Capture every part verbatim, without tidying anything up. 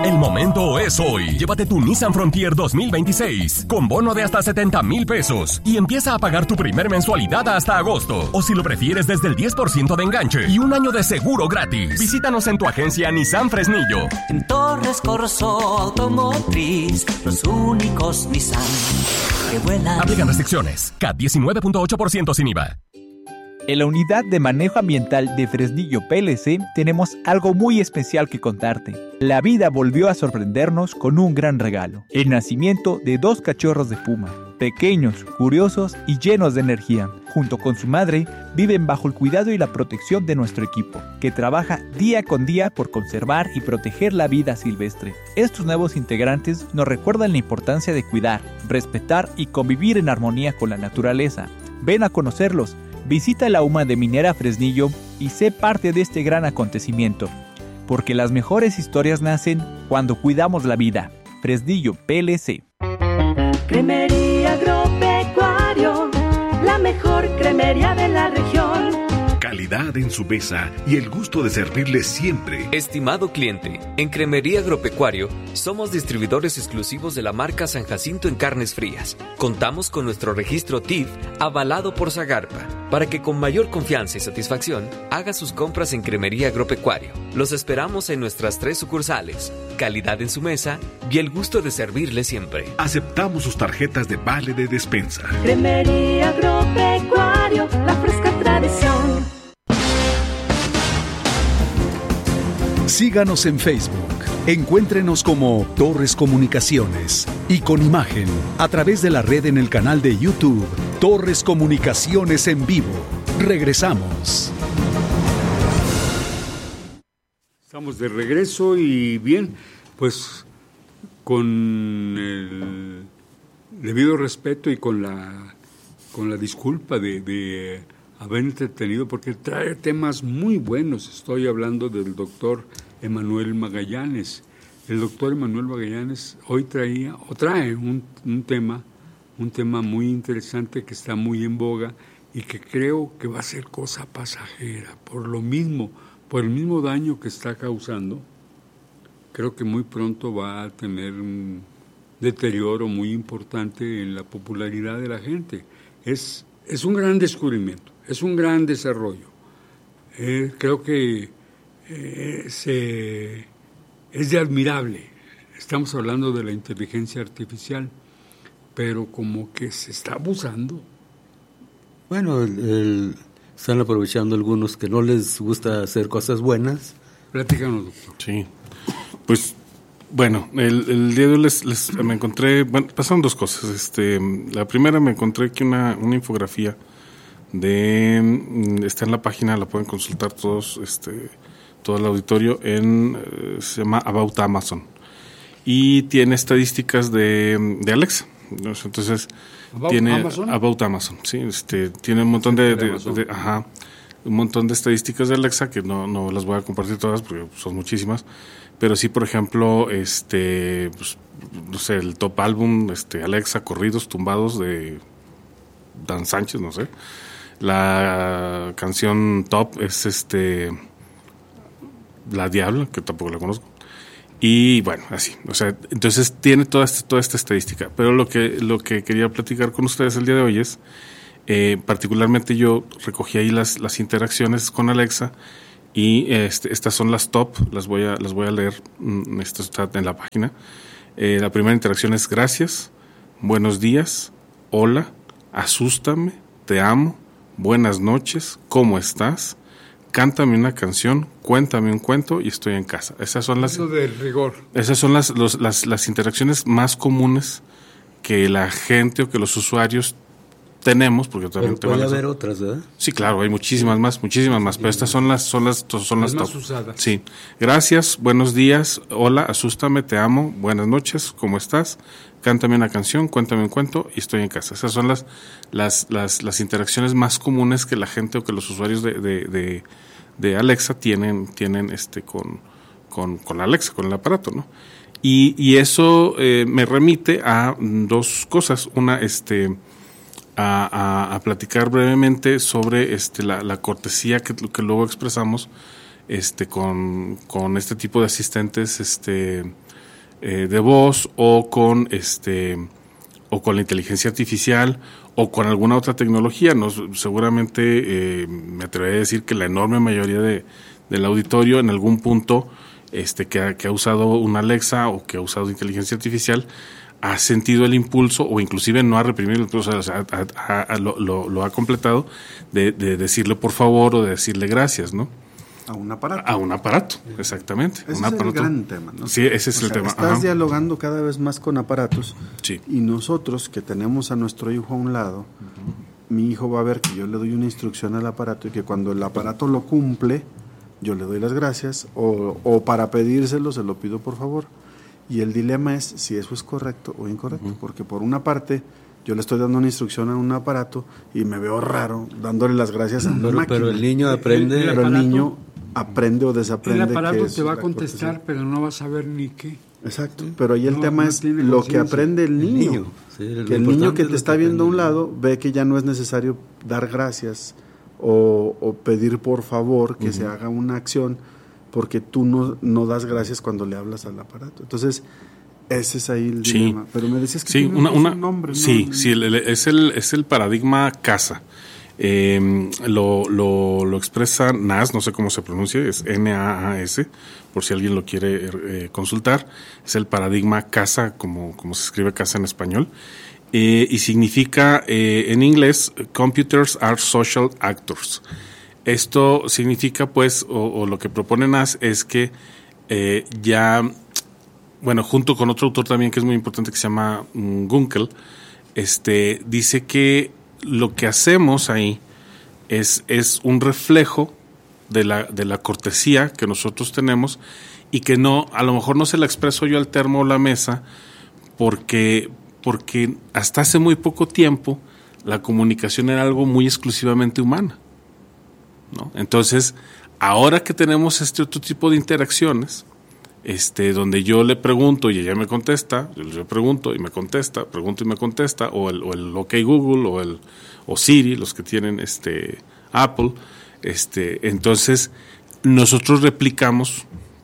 El momento es hoy. Llévate tu Nissan Frontier dos mil veintiséis con bono de hasta setenta mil pesos y empieza a pagar tu primer mensualidad hasta agosto. O si lo prefieres, desde el diez por ciento de enganche y un año de seguro gratis. Visítanos en tu agencia Nissan Fresnillo. En Torres Corso Automotriz, los únicos Nissan que vuelan. Aplican restricciones. C A T diecinueve punto ocho por ciento sin I V A. En la Unidad de Manejo Ambiental de Fresnillo P L C tenemos algo muy especial que contarte. La vida volvió a sorprendernos con un gran regalo: el nacimiento de dos cachorros de puma, pequeños, curiosos y llenos de energía. Junto con su madre, viven bajo el cuidado y la protección de nuestro equipo, que trabaja día con día por conservar y proteger la vida silvestre. Estos nuevos integrantes nos recuerdan la importancia de cuidar, respetar y convivir en armonía con la naturaleza. Ven a conocerlos. Visita la U M A de Minera Fresnillo y sé parte de este gran acontecimiento, porque las mejores historias nacen cuando cuidamos la vida. Fresnillo P L C. Cremería Agropecuario, la mejor cremería de la región. Calidad en su mesa y el gusto de servirle siempre. Estimado cliente, en Cremería Agropecuario somos distribuidores exclusivos de la marca San Jacinto en carnes frías. Contamos con nuestro registro T I F avalado por Zagarpa, para que con mayor confianza y satisfacción haga sus compras en Cremería Agropecuario. Los esperamos en nuestras tres sucursales. Calidad en su mesa y el gusto de servirle siempre. Aceptamos sus tarjetas de vale de despensa. Cremería Agropecuario, la fresca tradición. Síganos en Facebook. Encuéntrenos como Torres Comunicaciones y con imagen a través de la red en el canal de YouTube Torres Comunicaciones en vivo. Regresamos. Estamos de regreso y bien, pues con el debido respeto y con la con la disculpa de, de haber entretenido, porque trae temas muy buenos. Estoy hablando del doctor Emanuel Magallanes. El doctor Emanuel Magallanes hoy traía o trae un, un tema, un tema muy interesante que está muy en boga y que creo que va a ser cosa pasajera. Por lo mismo, por el mismo daño que está causando, creo que muy pronto va a tener un deterioro muy importante en la popularidad de la gente. Es, es un gran descubrimiento, es un gran desarrollo. Eh, creo que eh, se, es de admirable. Estamos hablando de la inteligencia artificial, pero como que se está abusando. Bueno, el, el, están aprovechando algunos que no les gusta hacer cosas buenas. Platícanos, doctor. Sí, pues bueno, el, el día de hoy les, les, me encontré, bueno, pasaron dos cosas. Este, la primera, me encontré que una, una infografía de, está en la página, la pueden consultar todos, este, todo el auditorio, en, eh, se llama About Amazon, y tiene estadísticas de, de Alexa. Entonces, About tiene Amazon? About Amazon, sí, este, tiene un montón de, de, de, de ajá, un montón de estadísticas de Alexa que no, no las voy a compartir todas porque son muchísimas, pero sí, por ejemplo, este, pues, no sé, el top álbum, este, Alexa, corridos tumbados de Dan Sánchez, no sé. La canción top es este La Diabla, que tampoco la conozco. Y bueno, así, o sea, entonces tiene toda esta, toda esta estadística. Pero lo que, lo que quería platicar con ustedes el día de hoy es, eh, particularmente yo recogí ahí las, las interacciones con Alexa, y este, estas son las top, las voy a, las voy a leer, esto está en la página. Eh, la primera interacción es: gracias, buenos días, hola, asústame, te amo, buenas noches, ¿cómo estás? Cántame una canción, cuéntame un cuento y estoy en casa. Esas son las, del rigor. Esas son las, los, las, las interacciones más comunes que la gente o que los usuarios tenemos, porque también pero puede haber otras, ¿verdad? Sí, claro, hay muchísimas más, muchísimas más, pero estas son las, son las, son las, las top. más usadas. Sí, gracias, buenos días, hola, asústame, te amo, buenas noches, ¿cómo estás? Cántame una canción, cuéntame un cuento y estoy en casa. Esas son las, las, las, las interacciones más comunes que la gente o que los usuarios de, de, de, de Alexa tienen, tienen este con, con, con Alexa, con el aparato, ¿no? Y, y eso eh, me remite a dos cosas. Una, este, a, a, a platicar brevemente sobre este, la, la cortesía que, que luego expresamos este, con, con este tipo de asistentes, este, eh, de voz o con este o con la inteligencia artificial o con alguna otra tecnología. Nos, seguramente eh, me atrevería a decir que la enorme mayoría de, del auditorio en algún punto este que ha, que ha usado una Alexa o que ha usado inteligencia artificial ha sentido el impulso o inclusive no ha reprimido el impulso, o sea, ha, ha, ha, lo, lo, lo ha completado de, de decirle por favor o de decirle gracias, ¿no? A un aparato. A un aparato, exactamente. Ese un es aparato. el gran tema, ¿no? Sí, ese es o el sea, tema. Estás Ajá. dialogando cada vez más con aparatos. Sí. Y nosotros que tenemos a nuestro hijo a un lado, uh-huh. mi hijo va a ver que yo le doy una instrucción al aparato y que cuando el aparato lo cumple, yo le doy las gracias o, o para pedírselo se lo pido por favor. Y el dilema es si eso es correcto o incorrecto, uh-huh. porque por una parte yo le estoy dando una instrucción a un aparato y me veo raro dándole las gracias a una pero, máquina. pero el niño aprende. El, el pero el niño aprende o desaprende. El aparato que te va a contestar, pero no va a saber ni qué. Exacto, pero ahí el no, tema no es lo que aprende el niño. El niño. Sí, el que el niño que te está viendo a un lado ve que ya no es necesario dar gracias o, o pedir por favor que uh-huh. se haga una acción porque tú no, no das gracias cuando le hablas al aparato. Entonces, ese es ahí el sí. dilema. Pero me decías que sí, tiene una, una, un nombre. Sí, ¿no? sí el, el, es, el, es el paradigma CASA. Eh, lo, lo, lo expresa N A S, no sé cómo se pronuncia, es N A A S, por si alguien lo quiere eh, consultar. Es el paradigma CASA, como, como se escribe CASA en español. Eh, y significa eh, en inglés Computers are Social Actors. Esto significa pues, o, o lo que propone N A S es que eh, ya, bueno, junto con otro autor también que es muy importante que se llama um, Gunkel, este, dice que lo que hacemos ahí es, es un reflejo de la, de la cortesía que nosotros tenemos y que no, a lo mejor no se la expreso yo al termo o la mesa porque, porque hasta hace muy poco tiempo la comunicación era algo muy exclusivamente humana, ¿no? Entonces, ahora que tenemos este otro tipo de interacciones, este, donde yo le pregunto y ella me contesta, yo le pregunto y me contesta, pregunto y me contesta, o el, o el OK Google, o el o Siri, los que tienen este Apple, este, entonces nosotros replicamos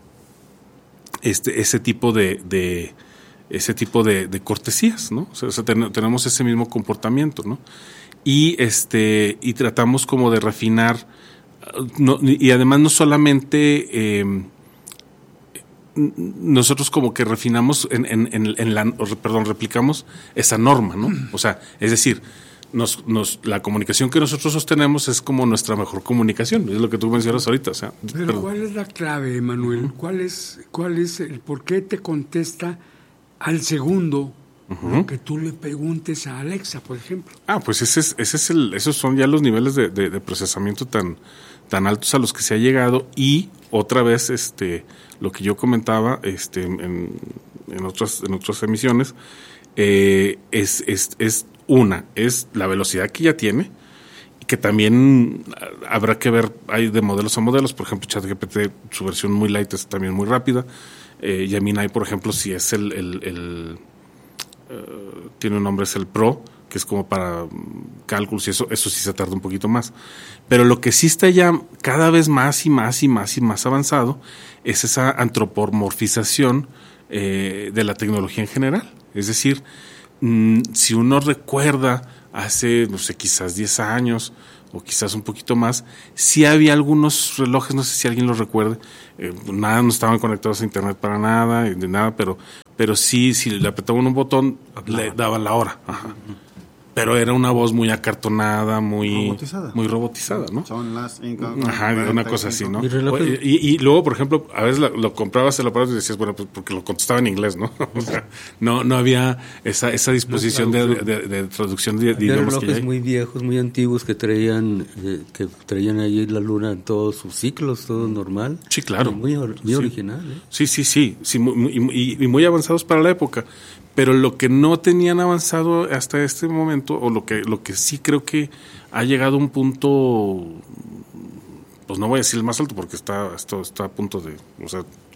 este ese tipo de, de ese tipo de, de cortesías, ¿no? O sea, o sea, ten, tenemos ese mismo comportamiento, ¿no? Y este y tratamos como de refinar, no, y además no solamente eh, nosotros como que refinamos en, en, en, en la, perdón, replicamos esa norma, ¿no? O sea, es decir, nos, nos, la comunicación que nosotros sostenemos es como nuestra mejor comunicación, es lo que tú mencionas ahorita, o sea. Pero perdón. ¿Cuál es la clave, Manuel? ¿Cuál es, cuál es el por qué te contesta al segundo uh-huh. lo que tú le preguntes a Alexa, por ejemplo? Ah, pues ese es, ese es el, esos son ya los niveles de, de, de procesamiento tan, tan altos a los que se ha llegado y otra vez, este, lo que yo comentaba, este, en, en otras, en otras emisiones, eh, es, es, es una, es la velocidad que ya tiene, y que también habrá que ver, hay de modelos a modelos, por ejemplo, ChatGPT, su versión muy light es también muy rápida, eh, Gemini, por ejemplo, si es el, el, el uh, tiene un nombre, es el Pro, que es como para cálculos y eso, eso sí se tarda un poquito más. Pero lo que sí está ya cada vez más y más y más y más avanzado es esa antropomorfización eh, de la tecnología en general. Es decir, mmm, si uno recuerda hace, no sé, quizás diez años o quizás un poquito más, sí había algunos relojes, no sé si alguien los recuerde, eh, nada, no estaban conectados a internet para nada, de nada, pero, pero sí, si le apretaban un botón, le daban la hora. Ajá. Pero era una voz muy acartonada, muy robotizada, muy robotizada, ¿no? Son las cinco, Ajá, cuarenta, una cosa así, ¿no? ¿Y, y, y luego, por ejemplo, a veces lo, lo comprabas el aparato y decías, bueno, pues porque lo contestaba en inglés, ¿no? O sea, no, no había esa esa disposición no, de, de, de traducción de, de idiomas relojes que hay. Muy viejos, muy antiguos que traían eh, que traían allí la luna en todos sus ciclos, todo normal. Sí, claro. Muy, muy sí. original, ¿eh? Sí, sí, sí, sí, muy, y, y muy avanzados para la época. Pero lo que no tenían avanzado hasta este momento, o lo que lo que sí creo que ha llegado a un punto, pues no voy a decir el más alto porque está esto está a punto de, o sea,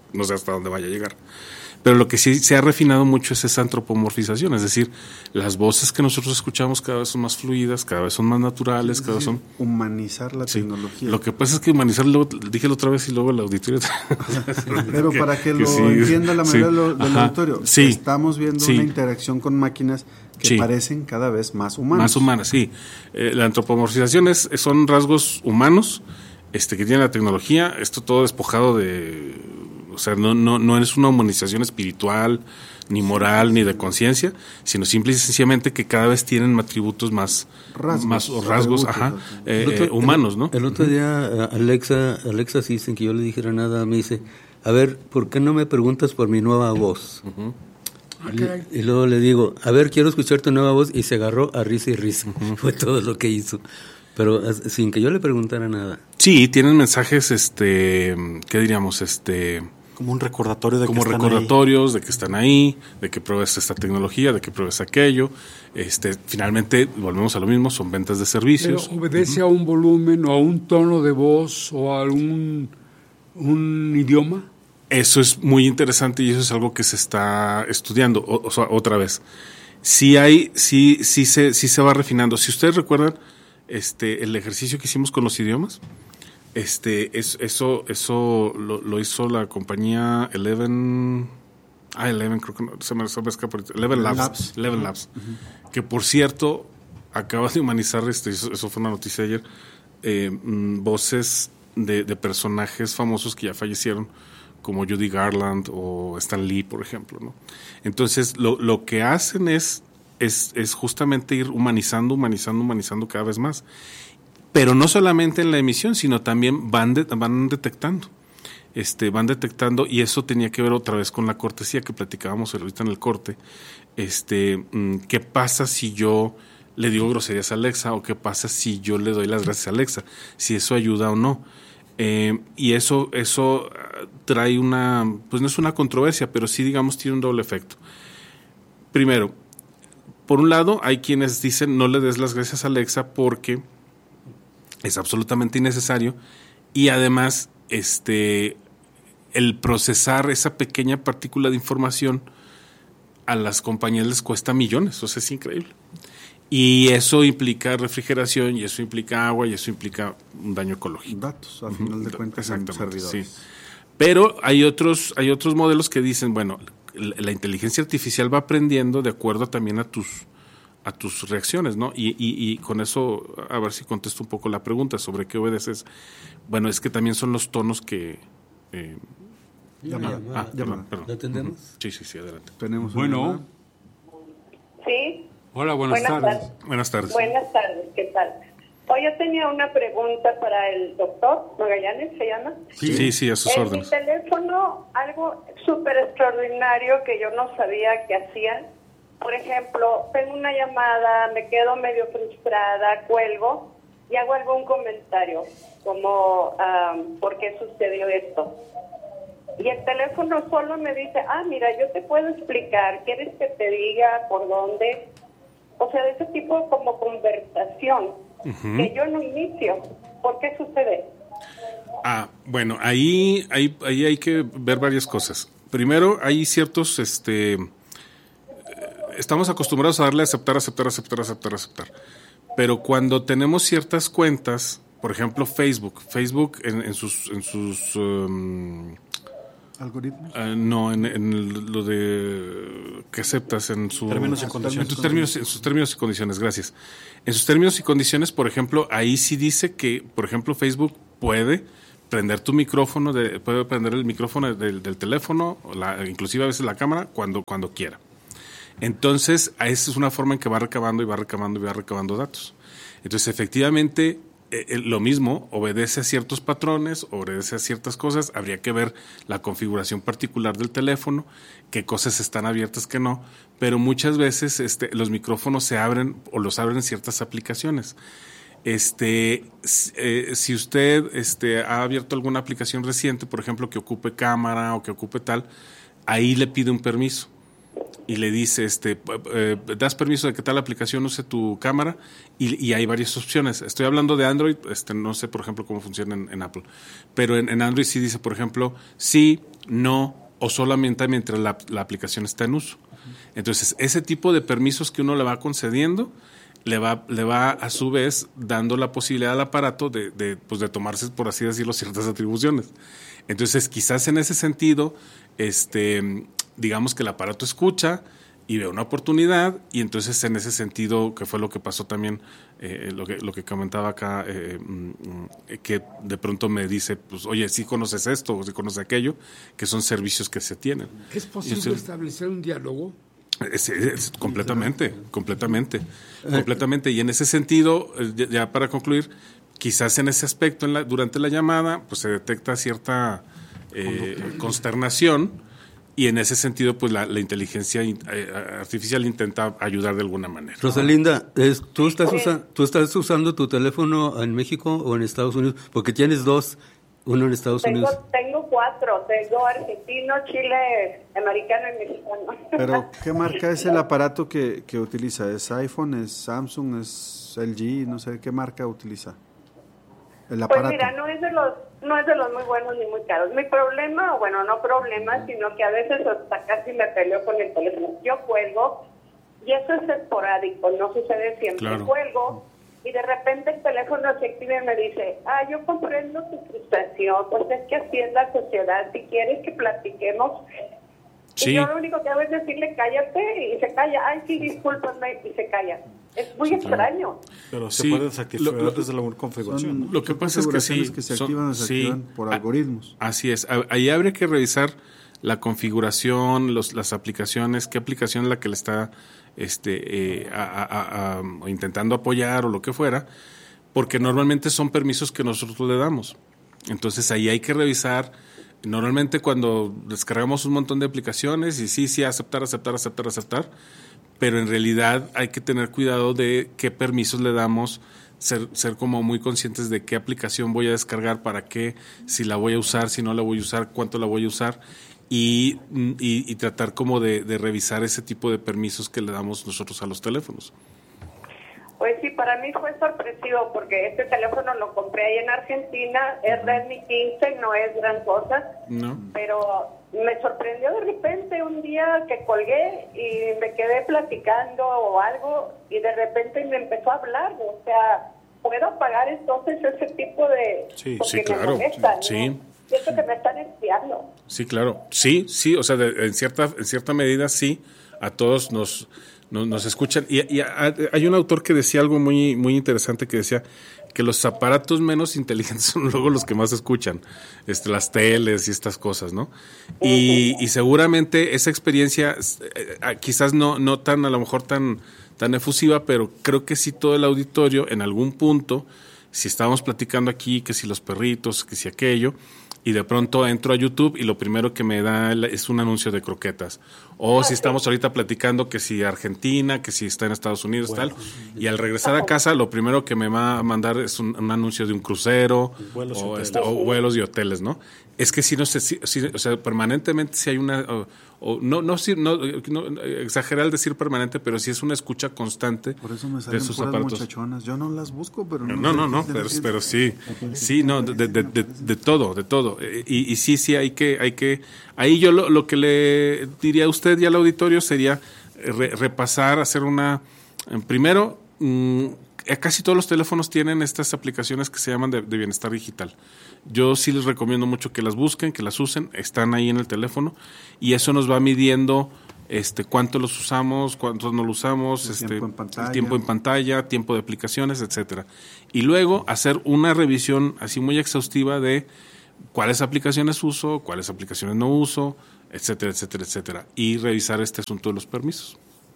no sé hasta dónde vaya a llegar. Pero lo que sí se ha refinado mucho es esa antropomorfización, es decir, las voces que nosotros escuchamos cada vez son más fluidas, cada vez son más naturales, sí, cada vez son... Humanizar la sí. tecnología. Lo que pasa es que humanizar, luego, dije la otra vez y luego el auditorio... Pero para que, que lo sí, entienda la mayoría sí. del Ajá. auditorio, sí. estamos viendo sí. una interacción con máquinas que sí. parecen cada vez más humanas. Más humanas, sí. Eh, la antropomorfización es, son rasgos humanos este, que tiene la tecnología, esto todo despojado de... O sea, no, no, no es una humanización espiritual, ni moral, ni de conciencia, sino simple y sencillamente que cada vez tienen atributos más rasgos, más, o rasgos ajá, eh, otro, eh, humanos, ¿no? El, el otro día Alexa, Alexa sí, sin que yo le dijera nada, me dice, a ver, ¿por qué no me preguntas por mi nueva voz? Uh-huh. Okay. Y, y luego le digo, a ver, quiero escuchar tu nueva voz, y se agarró a risa y risa. Uh-huh. Fue todo lo que hizo. Pero sin que yo le preguntara nada. Sí, tienen mensajes, este, ¿qué diríamos? Este... Como un recordatorio de como que están recordatorios ahí. de que están ahí, de que pruebas esta tecnología, de que pruebas aquello. Este, finalmente volvemos a lo mismo, son ventas de servicios. Pero obedece uh-huh. a un volumen o a un tono de voz o a algún un idioma. Eso es muy interesante y eso es algo que se está estudiando. O, o sea, otra vez, sí hay, sí, sí se, sí se va refinando. Si ustedes recuerdan, este, el ejercicio que hicimos con los idiomas. Este, es, eso, eso lo, lo hizo la compañía Eleven, ah, Eleven, creo que no, se me, se me escapa, Eleven Labs, Labs. Eleven Labs, uh-huh. que por cierto, acaba de humanizar, este, eso, eso fue una noticia ayer, eh, mm, voces de, de personajes famosos que ya fallecieron, como Judy Garland o Stan Lee, por ejemplo, ¿no? Entonces, lo, lo que hacen es, es, es justamente ir humanizando, humanizando, humanizando cada vez más. Pero no solamente en la emisión, sino también van de, van detectando, este, van detectando, y eso tenía que ver otra vez con la cortesía que platicábamos ahorita en el corte. Este, ¿qué pasa si yo le digo groserías a Alexa o qué pasa si yo le doy las gracias a Alexa? Si eso ayuda o no. Eh, y eso, eso trae una, pues no es una controversia, pero sí, digamos, tiene un doble efecto. Primero, por un lado, hay quienes dicen no le des las gracias a Alexa porque es absolutamente innecesario y además este el procesar esa pequeña partícula de información a las compañías les cuesta millones, o sea, es increíble. Y eso implica refrigeración, y eso implica agua, y eso implica un daño ecológico. Datos, al final de cuentas, son servidores. Sí. Pero hay otros, hay otros modelos que dicen, bueno, la, la inteligencia artificial va aprendiendo de acuerdo también a tus a tus reacciones, ¿no? Y, y, y con eso, a ver si contesto un poco la pregunta sobre qué obedeces. Bueno, es que también son los tonos que... Eh, Llamada. Ah, ah, perdón, perdón. ¿Lo entendemos? Uh-huh. Sí, sí, sí, adelante. Tenemos bueno. Sí. Hola, buenas, buenas tardes. tardes. Buenas tardes. Buenas tardes, ¿qué tal? Hoy yo tenía una pregunta para el doctor Magallanes, ¿se llama? Sí, sí, sí, a sus en órdenes. En mi teléfono, algo súper extraordinario que yo no sabía que hacían. Por ejemplo, tengo una llamada, me quedo medio frustrada, cuelgo y hago algún comentario, como um, ¿por qué sucedió esto? Y el teléfono solo me dice, ah, mira, yo te puedo explicar, ¿quieres que te diga por dónde? O sea, de ese tipo como conversación uh-huh. que yo no inicio. ¿Por qué sucede? Ah, bueno, ahí, ahí, ahí hay que ver varias cosas. Primero, hay ciertos... este estamos acostumbrados a darle a aceptar, aceptar, aceptar, aceptar, aceptar. Pero cuando tenemos ciertas cuentas, por ejemplo Facebook, Facebook en, en sus... En sus um, ¿algoritmos? Uh, no, en, en lo de que aceptas en sus términos y condiciones. En sus términos, en sus términos y condiciones, gracias. En sus términos y condiciones, por ejemplo, ahí sí dice que, por ejemplo, Facebook puede prender tu micrófono, de, puede prender el micrófono del, del teléfono, la, inclusive a veces la cámara, cuando, cuando quiera. Entonces, esa es una forma en que va recabando y va recabando y va recabando datos. Entonces, efectivamente, eh, lo mismo, obedece a ciertos patrones, obedece a ciertas cosas. Habría que ver la configuración particular del teléfono, qué cosas están abiertas, qué no. Pero muchas veces este, los micrófonos se abren o los abren en ciertas aplicaciones. Este, eh, si usted este, ha abierto alguna aplicación reciente, por ejemplo, que ocupe cámara o que ocupe tal, ahí le pide un permiso. Y le dice, este, eh, das permiso de que tal aplicación use tu cámara y, y hay varias opciones. Estoy hablando de Android, este, no sé, por ejemplo, cómo funciona en, en Apple. Pero en, en Android sí dice, por ejemplo, sí, no o solamente mientras la, la aplicación está en uso. Entonces, ese tipo de permisos que uno le va concediendo, le va, le va a su vez dando la posibilidad al aparato de, de, pues de tomarse, por así decirlo, ciertas atribuciones. Entonces, quizás en ese sentido, este, digamos que el aparato escucha y ve una oportunidad, y entonces en ese sentido, que fue lo que pasó también, eh, lo que lo que comentaba acá, eh, mm, que de pronto me dice, pues, oye, sí conoces esto, o sí conoces aquello, que son servicios que se tienen. ¿Es posible Entonces, establecer un diálogo? Es, es, completamente, completamente, completamente. Y en ese sentido, ya, ya para concluir, quizás en ese aspecto, en la, durante la llamada, pues se detecta cierta eh, consternación, y en ese sentido, pues la, la inteligencia eh, artificial intenta ayudar de alguna manera. Rosalinda, es, ¿tú, estás usa, ¿tú estás usando tu teléfono en México o en Estados Unidos? Porque tienes dos, uno en Estados tengo, Unidos. Tengo cuatro, tengo argentino, chile, americano y mexicano. Pero, ¿qué marca es el aparato que, que utiliza? ¿Es iPhone, es Samsung, es L G? No sé, ¿qué marca utiliza el aparato? Pues mira, no es de los no es de los muy buenos ni muy caros. Mi problema, bueno, no problema, sino que a veces hasta casi me peleo con el teléfono. Yo cuelgo, y eso es esporádico, no sucede siempre. Claro. Cuelgo, y de repente el teléfono se activa y me dice, ah, yo comprendo tu frustración, pues es que así es la sociedad, si quieres que platiquemos. Sí. Y yo lo único que hago es decirle, cállate, y se calla, ay, sí, discúlpame, y se calla. Es muy sí, extraño. Pero se sí, puede desactivar lo, lo, desde la configuración. Lo que pasa es que sí, que se activan, son, se activan sí, por algoritmos. Así es. Ahí habría que revisar la configuración, los, las aplicaciones, qué aplicación es la que le está este, eh, a, a, a, a, intentando apoyar o lo que fuera, porque normalmente son permisos que nosotros le damos. Entonces ahí hay que revisar. Normalmente cuando descargamos un montón de aplicaciones y sí, sí, aceptar, aceptar, aceptar, aceptar, pero en realidad hay que tener cuidado de qué permisos le damos, ser, ser como muy conscientes de qué aplicación voy a descargar, para qué, si la voy a usar, si no la voy a usar, cuánto la voy a usar, y, y, y tratar como de, de revisar ese tipo de permisos que le damos nosotros a los teléfonos. Pues sí, para mí fue sorpresivo porque este teléfono lo compré ahí en Argentina, es Redmi quince, no es gran cosa, no. Pero me sorprendió de repente un día que colgué y me quedé platicando o algo y de repente me empezó a hablar, o sea, ¿puedo apagar entonces ese tipo de...? Sí, sí, claro, molestan, sí. ¿no? Siento que me están espiando. Sí, claro, sí, sí, o sea, de, en cierta en cierta medida sí, a todos nos... Nos, nos escuchan, y, y hay un autor que decía algo muy muy interesante, que decía que los aparatos menos inteligentes son luego los que más escuchan, este, las teles y estas cosas, ¿no? Y, y seguramente esa experiencia, eh, quizás no no tan, a lo mejor tan tan efusiva, pero creo que sí todo el auditorio en algún punto, si estábamos platicando aquí, que si los perritos, que si aquello, y de pronto entro a YouTube y lo primero que me da es un anuncio de croquetas. O si estamos ahorita platicando que si Argentina, que si está en Estados Unidos, bueno, tal. Y al regresar a casa, lo primero que me va a mandar es un, un anuncio de un crucero o, este, o vuelos y hoteles, ¿no? Es que si no sé, si, si, o sea, permanentemente si hay una... O, o no, no, no, no exagerar al decir permanente, pero sí es una escucha constante. Por eso me salen puras muchachonas. Yo no las busco, pero no. No, no, no, no pero, pero sí, sí, no, de, de, de, de todo, de todo. Y, y sí, sí, hay que, hay que, ahí yo lo, lo que le diría a usted y al auditorio sería re, repasar, hacer una, primero, mmm, casi todos los teléfonos tienen estas aplicaciones que se llaman de, de bienestar digital. Yo sí les recomiendo mucho que las busquen, que las usen, están ahí en el teléfono y eso nos va midiendo este cuánto los usamos, cuántos no los usamos, el, este, tiempo en pantalla. el tiempo en pantalla, tiempo de aplicaciones, etcétera. Y luego hacer una revisión así muy exhaustiva de cuáles aplicaciones uso, cuáles aplicaciones no uso, etcétera, etcétera, etcétera. Y revisar este asunto de los permisos.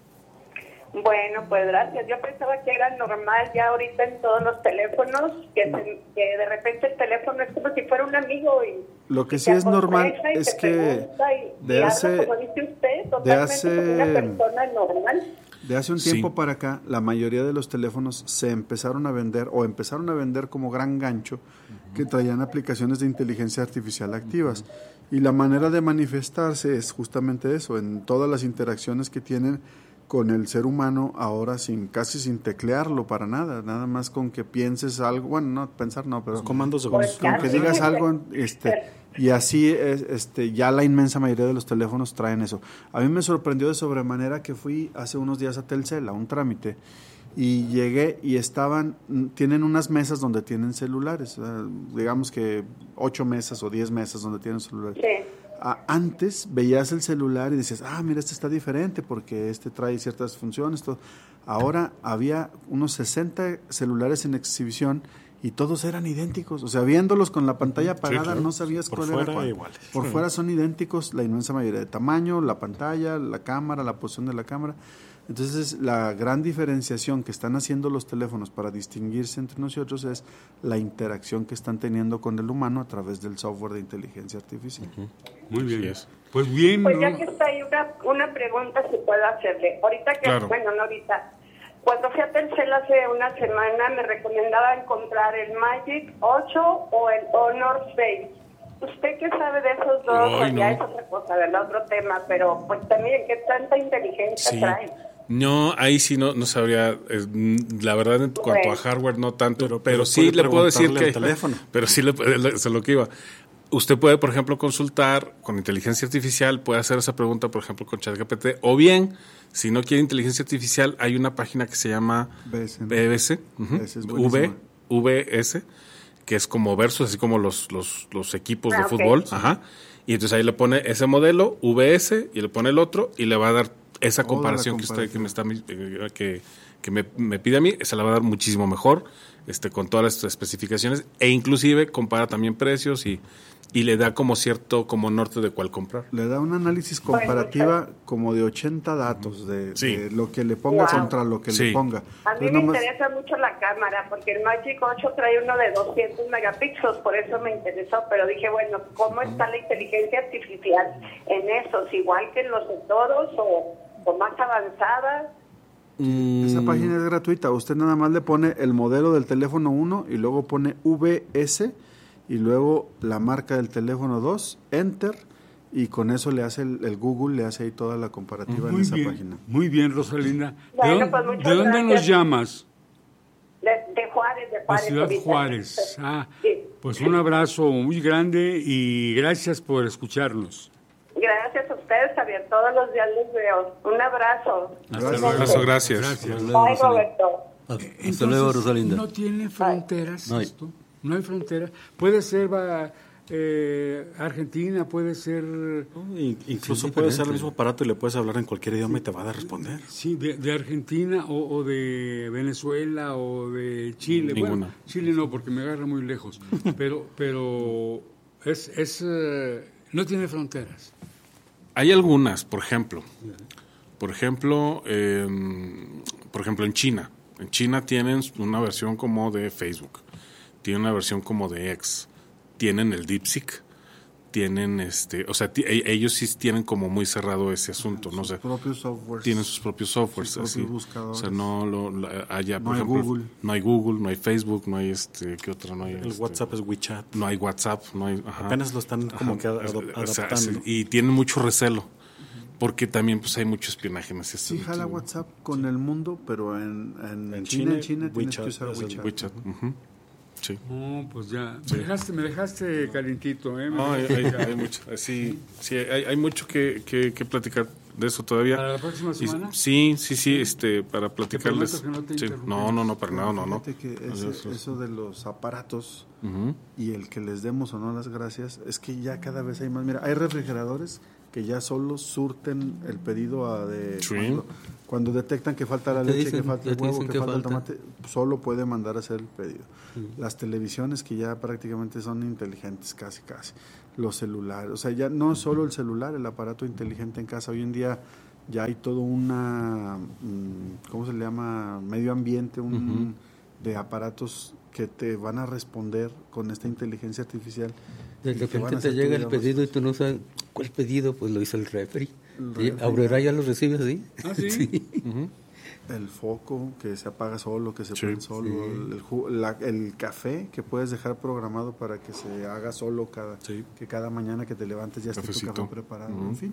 Bueno, pues gracias. Yo pensaba que era normal ya ahorita en todos los teléfonos, que, se, que de repente el teléfono es como si fuera un amigo. Y lo que sí es normal es que y, de y hace, habla, como dice usted, totalmente de hace, como una persona normal. De hace un tiempo sí. para acá, la mayoría de los teléfonos se empezaron a vender o empezaron a vender como gran gancho, uh-huh. que traían aplicaciones de inteligencia artificial activas. Uh-huh. Y la manera de manifestarse es justamente eso, en todas las interacciones que tienen con el ser humano ahora sin casi sin teclearlo para nada, nada más con que pienses algo, bueno, no pensar no, pero los comandos de voz, con que digas algo este Y así es, este, ya la inmensa mayoría de los teléfonos traen eso. A mí me sorprendió de sobremanera que fui hace unos días a Telcel a un trámite y llegué y estaban, tienen unas mesas donde tienen celulares, uh, digamos que ocho mesas o diez mesas donde tienen celulares. Sí. Ah, antes veías el celular y decías, ah, mira, este está diferente porque este trae ciertas funciones, todo. Ahora había unos sesenta celulares en exhibición y todos eran idénticos, o sea, viéndolos con la pantalla apagada, sí, claro. No sabías por cuál fuera era cuál. Iguales. Por sí. fuera son idénticos, la inmensa mayoría de tamaño, la pantalla, la cámara, la posición de la cámara. Entonces, la gran diferenciación que están haciendo los teléfonos para distinguirse entre nosotros es la interacción que están teniendo con el humano a través del software de inteligencia artificial. Uh-huh. Muy bien. Sí, pues bien. Pues ya que está ahí una, una pregunta si puedo hacerle. Ahorita que, claro. bueno, no ahorita. Cuando fui a Telcel hace una semana me recomendaban comprar el Magic ocho o el Honor seis. ¿Usted qué sabe de esos dos? Ay, no. Ya es otra cosa, ¿verdad? Otro tema, pero pues también, ¿qué tanta inteligencia sí. trae? No, ahí sí no, no sabría, eh, la verdad en cuanto bueno. a hardware no tanto, pero, pero, pero sí le puedo decir que, teléfono. pero sí le, es lo que iba. Usted puede, por ejemplo, consultar con inteligencia artificial, puede hacer esa pregunta, por ejemplo, con ChatGPT, o bien, si no quiere inteligencia artificial, hay una página que se llama B S, ¿no? B S, uh-huh, es v, V S, que es como Versus, así como los, los, los equipos ah, de okay. fútbol, ajá, y entonces ahí le pone ese modelo, V S, y le pone el otro, y le va a dar esa Toda comparación que usted que me está que, que me, me pide a mí, se la va a dar muchísimo mejor, este con todas las especificaciones, e inclusive compara también precios y y le da como cierto como norte de cuál comprar. Le da un análisis comparativa como de ochenta datos de, sí. de lo que le ponga wow. contra lo que sí. le ponga. A mí Entonces, me nomás... interesa mucho la cámara porque el Magic ocho trae uno de doscientos megapíxeles, por eso me interesó, pero dije, bueno, ¿cómo está la inteligencia artificial en esos? ¿Igual que en los de todos o, o más avanzada? Mm. Esa página es gratuita, usted nada más le pone el modelo del teléfono uno y luego pone V S y luego la marca del teléfono dos, enter, y con eso le hace el, el Google, le hace ahí toda la comparativa muy en esa bien, página. Muy bien, Rosalinda. Bueno, ¿De, pues, dónde, ¿de dónde nos llamas? De, de Juárez, de Juárez. De Ciudad ahorita. Juárez. Ah, sí. Pues un abrazo muy grande y gracias por escucharnos. Gracias a ustedes, Javier. Todos los días los veo. Un abrazo. Hasta luego. Un abrazo, gracias. Gracias. Bye, Roberto. Hasta Entonces, luego, Rosalinda. ¿No tiene fronteras no esto? No hay frontera. Puede ser va, eh, Argentina, puede ser... No, incluso puede ser el mismo aparato y le puedes hablar en cualquier idioma sí. y te va a responder. Sí, de, de Argentina o, o de Venezuela o de Chile. Ninguna. Bueno, Chile no, porque me agarra muy lejos. Pero pero es, es uh, no tiene fronteras. Hay algunas, por ejemplo. Por ejemplo, eh, por ejemplo en China. En China tienen una versión como de Facebook. Tienen una versión como de X, tienen el DeepSeek, tienen este, o sea, t- ellos sí tienen como muy cerrado ese asunto, sus no sé. propios softwares. Tienen sus propios softwares, sus así. propios buscadores. O sea, no lo no, allá, por no ejemplo, hay Google. no hay Google, no hay Facebook, no hay este, ¿qué otra no hay? El este, WhatsApp es WeChat. No hay WhatsApp, no hay. Ajá. Apenas lo están como ajá. que adop- adaptando. O sea, sí, y tienen mucho recelo. Porque también pues hay mucho espionaje en ese Sí, jala WhatsApp con sí. el mundo, pero en, en, en China, China, China tienes que usar WeChat. WeChat. Uh-huh. Sí. No, pues ya. Sí. Me dejaste, me dejaste calientito, ¿eh? Me no, hay, hay, hay mucho, sí, sí, hay, hay mucho que, que, que platicar de eso todavía. ¿Para la próxima semana? Y, sí, sí, sí, este, para platicarles. Que no, te sí. no, no, no, para nada, no, no. Que ese, eso de los aparatos uh-huh. y el que les demos o no las gracias, es que ya cada vez hay más. Mira, hay refrigeradores que ya solo surten el pedido a de sí. cuando, cuando detectan que falta la leche, dicen, que falta el huevo, que, que falta, falta el tomate, solo puede mandar a hacer el pedido. Sí. Las televisiones que ya prácticamente son inteligentes, casi casi. Los celulares, o sea, ya no es solo el celular, el aparato inteligente en casa. Hoy en día ya hay todo una, ¿cómo se le llama? Medio ambiente, un uh-huh. de aparatos que te van a responder con esta inteligencia artificial. De repente te llega el pedido y tú no sabes cuál pedido, pues lo hizo el refri. ¿Y Aurora ya lo recibe así? ¿Ah, sí? sí. Uh-huh. El foco que se apaga solo, que se sí. prende solo, sí. el, el, la, el café que puedes dejar programado para que se haga solo cada, sí. que cada mañana que te levantes ya esté tu café preparado, uh-huh. en fin.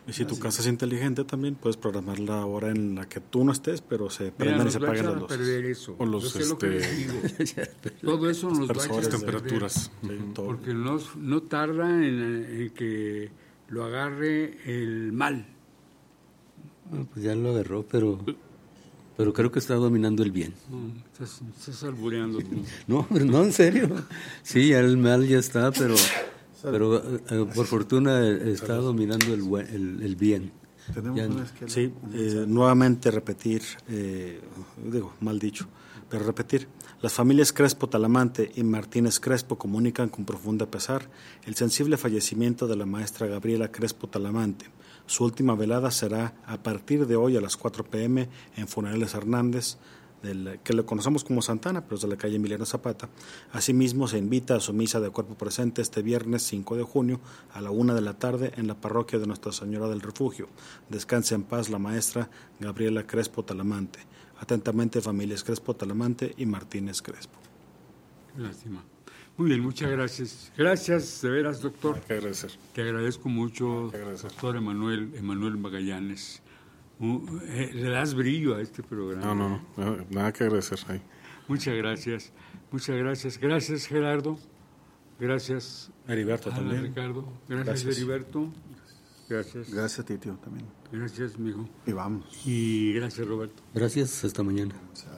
Y si tu casa es inteligente también, puedes programar la hora en la que tú no estés, pero se prendan y se apaguen las luces. Perder eso. O los, Yo sé lo que les digo. Todo eso nos va a echar a temperaturas. perder, porque no, no tarda en, en que lo agarre el mal. Bueno, pues ya lo agarró, pero pero creo que está dominando el bien. No, estás, estás albureando tú. No, no, en serio. Sí, ya el mal ya está, pero... Pero eh, por fortuna está dominando el, buen, el, el bien. Ya, sí, eh, nuevamente repetir, eh, digo, mal dicho, pero repetir. Las familias Crespo Talamante y Martínez Crespo comunican con profunda pesar el sensible fallecimiento de la maestra Gabriela Crespo Talamante. Su última velada será a partir de hoy a las cuatro pe eme en Funerales Hernández, del, que lo conocemos como Santana, pero es de la calle Emiliano Zapata. Asimismo, se invita a su misa de cuerpo presente este viernes cinco de junio a la una de la tarde en la parroquia de Nuestra Señora del Refugio. Descanse en paz la maestra Gabriela Crespo Talamante. Atentamente, familias Crespo Talamante y Martínez Crespo. Lástima. Muy bien, muchas gracias. Gracias, de veras, doctor. Qué agradecer. Te agradezco mucho, doctor Emanuel, Emanuel Magallanes. Uh, eh, le das brillo a este programa. No, no, no, nada que agradecer ahí. Muchas gracias, muchas gracias. Gracias, Gerardo. Gracias, Heriberto Ana, también. Ricardo. Gracias, gracias. Heriberto. Gracias. Gracias a ti, tío, también. Gracias, mijo. Y vamos. Y gracias, Roberto. Gracias, hasta mañana.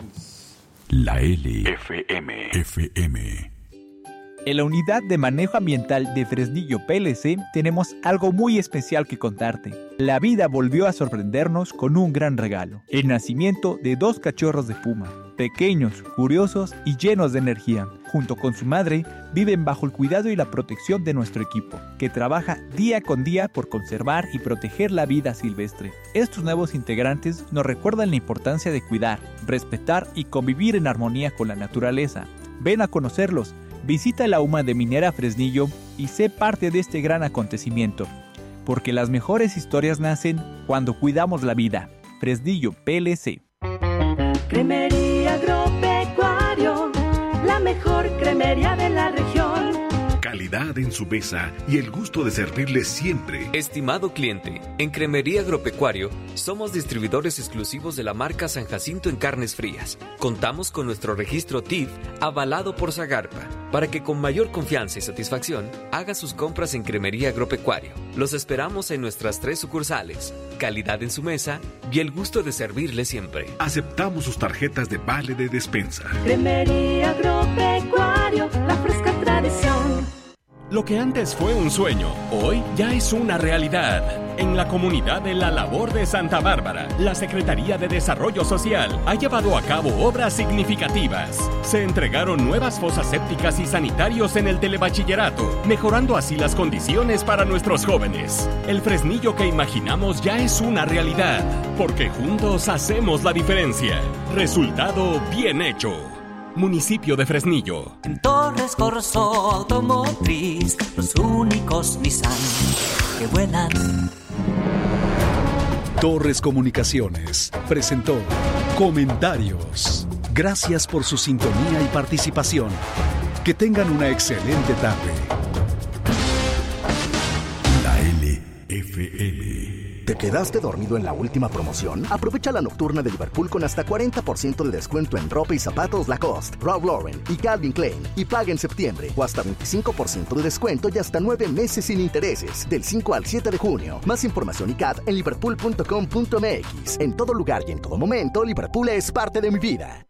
La L F M. F M. En la Unidad de Manejo Ambiental de Fresnillo P L C tenemos algo muy especial que contarte. La vida volvió a sorprendernos con un gran regalo: el nacimiento de dos cachorros de puma, pequeños, curiosos y llenos de energía. Junto con su madre, viven bajo el cuidado y la protección de nuestro equipo, que trabaja día con día por conservar y proteger la vida silvestre. Estos nuevos integrantes nos recuerdan la importancia de cuidar, respetar y convivir en armonía con la naturaleza. Ven a conocerlos. Visita la U M A de Minera Fresnillo y sé parte de este gran acontecimiento, porque las mejores historias nacen cuando cuidamos la vida. Fresnillo P L C. Cremería Agropecuario, la mejor cremería de la región. Calidad en su mesa y el gusto de servirle siempre. Estimado cliente, en Cremería Agropecuario somos distribuidores exclusivos de la marca San Jacinto en carnes frías. Contamos con nuestro registro T I F avalado por Zagarpa, para que con mayor confianza y satisfacción haga sus compras en Cremería Agropecuario. Los esperamos en nuestras tres sucursales. Calidad en su mesa y el gusto de servirle siempre. Aceptamos sus tarjetas de vale de despensa. Cremería Agropecuario, la fresca tradición. Lo que antes fue un sueño, hoy ya es una realidad. En la comunidad de La Labor de Santa Bárbara, la Secretaría de Desarrollo Social ha llevado a cabo obras significativas. Se entregaron nuevas fosas sépticas y sanitarios en el telebachillerato, mejorando así las condiciones para nuestros jóvenes. El Fresnillo que imaginamos ya es una realidad, porque juntos hacemos la diferencia. Resultado bien hecho. Municipio de Fresnillo. En Torres Corso Automotriz, los únicos Nissan que vuelan. Torres Comunicaciones presentó Comentarios. Gracias por su sintonía y participación. Que tengan una excelente tarde. La L F M. ¿Te quedaste dormido en la última promoción? Aprovecha la nocturna de Liverpool con hasta cuarenta por ciento de descuento en ropa y zapatos Lacoste, Ralph Lauren y Calvin Klein. Y paga en septiembre o hasta veinticinco por ciento de descuento y hasta nueve meses sin intereses. Del cinco al siete de junio. Más información y C A D en liverpool punto com punto m x. En todo lugar y en todo momento, Liverpool es parte de mi vida.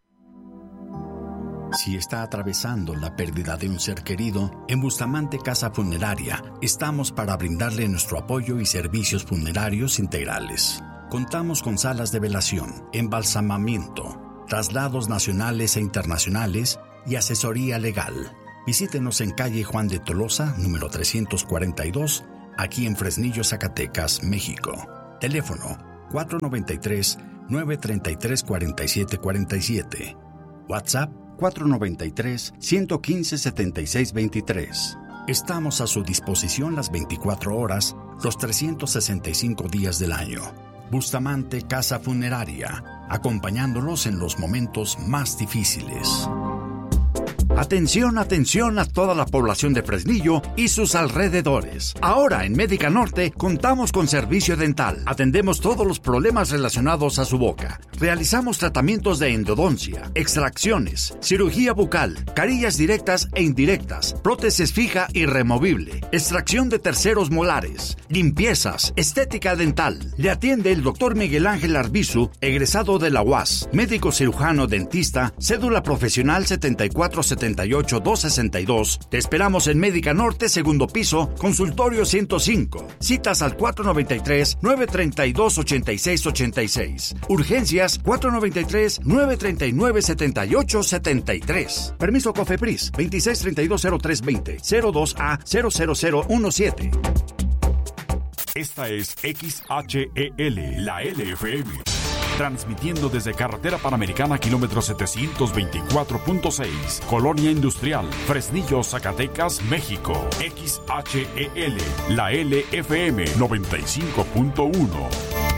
Si está atravesando la pérdida de un ser querido, en Bustamante Casa Funeraria estamos para brindarle nuestro apoyo y servicios funerarios integrales. Contamos con salas de velación, embalsamamiento, traslados nacionales e internacionales y asesoría legal. Visítenos en calle Juan de Tolosa, número trescientos cuarenta y dos, aquí en Fresnillo, Zacatecas, México. Teléfono cuatro noventa y tres, nueve treinta y tres, cuarenta y siete cuarenta y siete. WhatsApp cuatro noventa y tres, ciento quince, setenta y seis veintitrés. Estamos a su disposición las veinticuatro horas, los trescientos sesenta y cinco días del año. Bustamante Casa Funeraria, acompañándolos en los momentos más difíciles. Atención, atención a toda la población de Fresnillo y sus alrededores. Ahora en Médica Norte contamos con servicio dental. Atendemos todos los problemas relacionados a su boca. Realizamos tratamientos de endodoncia, extracciones, cirugía bucal, carillas directas e indirectas, prótesis fija y removible, extracción de terceros molares, limpiezas, estética dental. Le atiende el doctor Miguel Ángel Arbizu, egresado de la U A S, médico cirujano dentista, cédula profesional setenta y cuatro setenta y ocho doscientos sesenta y dos. Te esperamos en Médica Norte, segundo piso, consultorio ciento cinco. Citas al cuatro noventa y tres, novecientos treinta y dos, ochenta y seis ochenta y seis. Urgencias cuatro noventa y tres, novecientos treinta y nueve, setenta y ocho setenta y tres. Permiso COFEPRIS veintiséis treinta y dos cero tres veinte, cero dos A cero cero cero uno siete. Esta es X H E L, la L F M. Transmitiendo desde Carretera Panamericana, kilómetro setecientos veinticuatro punto seis, Colonia Industrial, Fresnillo, Zacatecas, México. X H E L, la L F M noventa y cinco punto uno.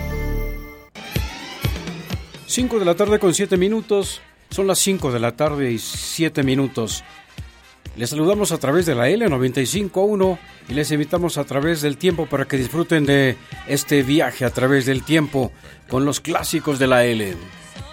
cinco de la tarde con siete minutos. Son las cinco de la tarde y siete minutos. Les saludamos a través de la L noventa y cinco punto uno y les invitamos a través del tiempo para que disfruten de este viaje a través del tiempo con los clásicos de la L.